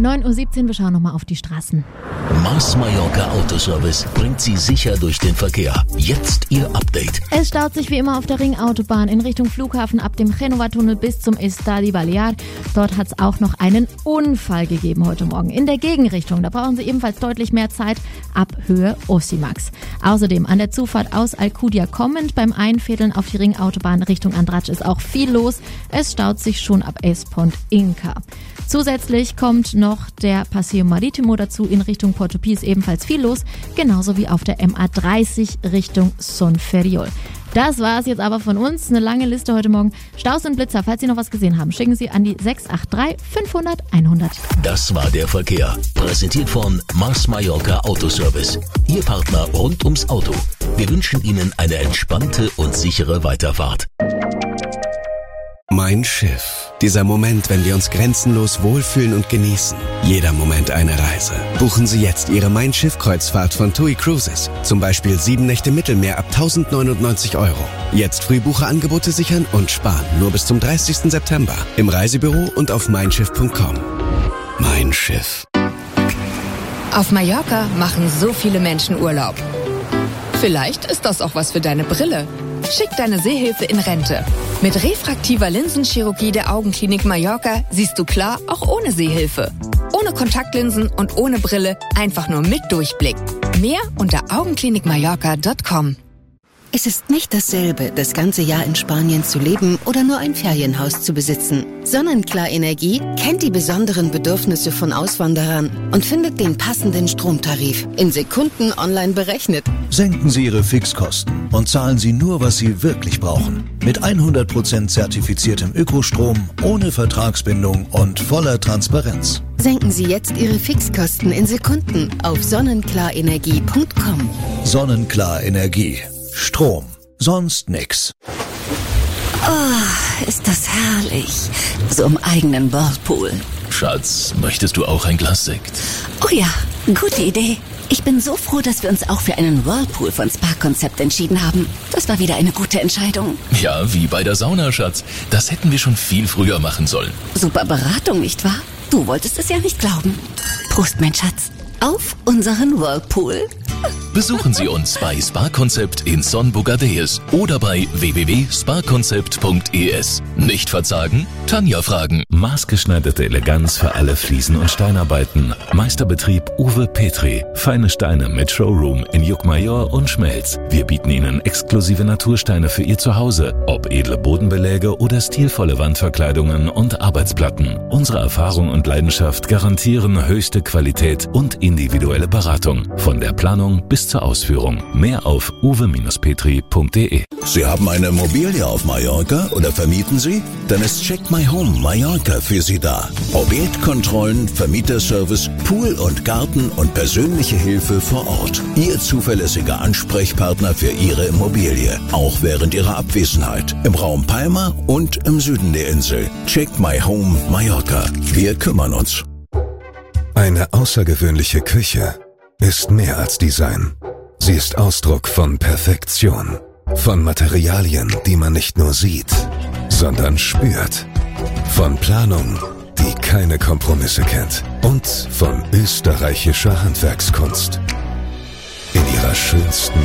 9:17 Uhr, wir schauen nochmal auf die Straßen. Mars Mallorca Autoservice bringt Sie sicher durch den Verkehr. Jetzt Ihr Update. Es staut sich wie immer auf der Ringautobahn in Richtung Flughafen ab dem Genova-Tunnel bis zum Estadi Balear. Dort hat es auch noch einen Unfall gegeben heute Morgen. In der Gegenrichtung, da brauchen Sie ebenfalls deutlich mehr Zeit ab Höhe Osimax. Außerdem an der Zufahrt aus Alcudia kommend beim Einfädeln auf die Ringautobahn Richtung Andratx ist auch viel los. Es staut sich schon ab Espont Inca. Zusätzlich kommt noch der Paseo Maritimo dazu in Richtung Portopí, ist ebenfalls viel los, genauso wie auf der MA30 Richtung Son Ferriol. Das war es jetzt aber von uns. Eine lange Liste heute Morgen. Staus und Blitzer, falls Sie noch was gesehen haben, schicken Sie an die 683 500 100. Das war der Verkehr. Präsentiert von Mars Mallorca Autoservice. Ihr Partner rund ums Auto. Wir wünschen Ihnen eine entspannte und sichere Weiterfahrt. Mein Schiff. Dieser Moment, wenn wir uns grenzenlos wohlfühlen und genießen. Jeder Moment eine Reise. Buchen Sie jetzt Ihre Mein Schiff-Kreuzfahrt von TUI Cruises. Zum Beispiel 7 Nächte Mittelmeer ab 1.099 €. Jetzt Frühbucherangebote sichern und sparen. Nur bis zum 30. September. Im Reisebüro und auf meinschiff.com. Mein Schiff. Auf Mallorca machen so viele Menschen Urlaub. Vielleicht ist das auch was für deine Brille. Schick deine Sehhilfe in Rente. Mit refraktiver Linsenchirurgie der Augenklinik Mallorca siehst du klar, auch ohne Sehhilfe. Ohne Kontaktlinsen und ohne Brille, einfach nur mit Durchblick. Mehr unter augenklinikmallorca.com. Es ist nicht dasselbe, das ganze Jahr in Spanien zu leben oder nur ein Ferienhaus zu besitzen. Sonnenklar Energie kennt die besonderen Bedürfnisse von Auswanderern und findet den passenden Stromtarif in Sekunden online berechnet. Senken Sie Ihre Fixkosten und zahlen Sie nur, was Sie wirklich brauchen. Mit 100% zertifiziertem Ökostrom, ohne Vertragsbindung und voller Transparenz. Senken Sie jetzt Ihre Fixkosten in Sekunden auf sonnenklarenergie.com. Sonnenklar Energie. Strom. Sonst nix. Oh, ist das herrlich. So im eigenen Whirlpool. Schatz, möchtest du auch ein Glas Sekt? Oh ja, gute Idee. Ich bin so froh, dass wir uns auch für einen Whirlpool von Spa-Konzept entschieden haben. Das war wieder eine gute Entscheidung. Ja, wie bei der Sauna, Schatz. Das hätten wir schon viel früher machen sollen. Super Beratung, nicht wahr? Du wolltest es ja nicht glauben. Prost, mein Schatz. Auf unseren Whirlpool. Besuchen Sie uns bei Spa-Konzept in Son Bogadeus oder bei www.spakonzept.es. Nicht verzagen? Tanja fragen. Maßgeschneiderte Eleganz für alle Fliesen- und Steinarbeiten. Meisterbetrieb Uwe Petri. Feine Steine mit Showroom in Juckmajor und Schmelz. Wir bieten Ihnen exklusive Natursteine für Ihr Zuhause. Ob edle Bodenbeläge oder stilvolle Wandverkleidungen und Arbeitsplatten. Unsere Erfahrung und Leidenschaft garantieren höchste Qualität und individuelle Beratung. Von der Planung bis zur Ausführung. Mehr auf uwe-petri.de. Sie haben eine Immobilie auf Mallorca oder vermieten Sie? Dann ist Check My Home Mallorca für Sie da. Objektkontrollen, Vermieterservice, Pool und Garten und persönliche Hilfe vor Ort. Ihr zuverlässiger Ansprechpartner für Ihre Immobilie. Auch während Ihrer Abwesenheit. Im Raum Palma und im Süden der Insel. Check My Home Mallorca. Wir kümmern uns. Eine außergewöhnliche Küche ist mehr als Design. Sie ist Ausdruck von Perfektion. Von Materialien, die man nicht nur sieht, sondern spürt. Von Planung, die keine Kompromisse kennt. Und von österreichischer Handwerkskunst. In ihrer schönsten